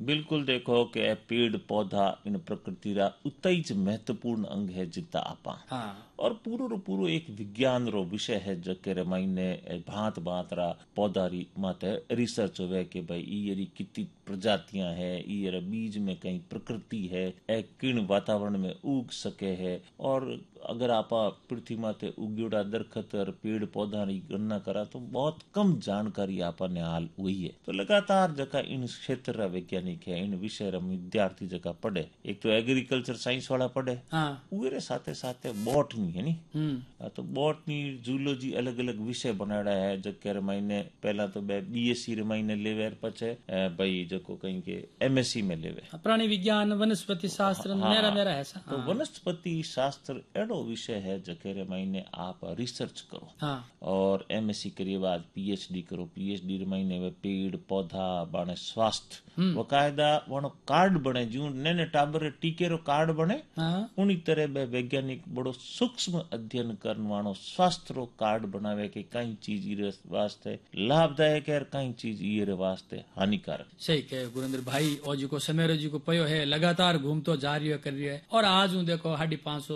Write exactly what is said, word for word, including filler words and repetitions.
बिल्कुल देखो कि ए पेड़ पौधा इन प्रकृति रा उतई ज महत्वपूर्ण अंग है जिता आपा हाँ और पूरो रो पूरो एक विज्ञान रो विषय है जके रे मायने भांत भांत रा पौधा री माते रिसर्च होवे कि भाई ई री कितनी प्रजातियां है, ई रे बीज में कहीं प्रकृति है, ए किन वातावरण में उग सके है। और अगर आपा पृथ्वी माते उग्योड़ा दरखत और पेड़ पौधा री गणना करा तो बहुत कम जानकारी आपा ने हाल हुई है। तो लगातार जका इन क्षेत्र रा वैज्ञानिक है, इन विषय रा विद्यार्थी जका पढ़े, एक तो एग्रीकल्चर साइंस वाला पढ़े, हाँ उरे साथे साथे बॉटनी है नी। हम्म हाँ, तो बॉटनी जूलॉजी अलग अलग विषय बनाड़ा है जके रे मायने पहला तो बीएससी रे मायने लेवे पछे भाई जको कहीं के एमएससी में लेवे प्राणी विज्ञान वनस्पति शास्त्र हाँ, मेरा मेरा है सा तो वनस्पति शास्त्र एडो विषय है जके रे मायने आप रिसर्च करो हाँ और एमएससी करिए बाद पीएचडी करो। पीएचडी रे मायने वे पेड़ पौधा बाने स्वास्थ्य वकायदा वनो कार्ड बने जू ने टाबर टीके रो कार्ड बने हाँ उनी तरह बे वैज्ञानिक बड़ो सूक्ष्म अध्ययन करन वानो स्वास्थ्य रो कार्ड बनावे के कई चीज रे वास्ते लाभदायक है, कई चीज ये रे वास्ते हानिकारक। सही कहे गुरेंद्र भाई। और जी को समय जी को पयो है लगातार घूमतो जा रही है कर रही है और आज हूँ देखो साढ़े पांच सौ